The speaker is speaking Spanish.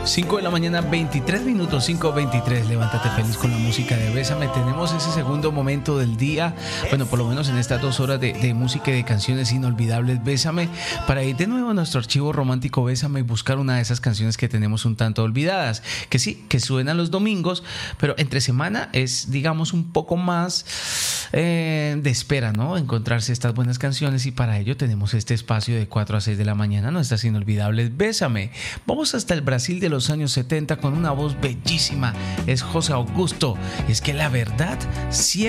5 de la mañana, 23 minutos, 5:23. Levántate feliz con la música de Bésame. Tenemos ese segundo momento del día, bueno, por lo menos en estas 2 horas de música y de canciones inolvidables. Bésame, para ir de nuevo a nuestro archivo romántico Bésame y buscar una de esas canciones que tenemos un tanto olvidadas, que sí, que suenan los domingos, pero entre semana es, digamos, un poco más de espera, ¿no? Encontrarse estas buenas canciones, y para ello tenemos este espacio de 4 a 6 de la mañana, nuestras inolvidables Bésame. Vamos hasta el Brasil de los años 70 con una voz bellísima. Es José Augusto. Es que la verdad siempre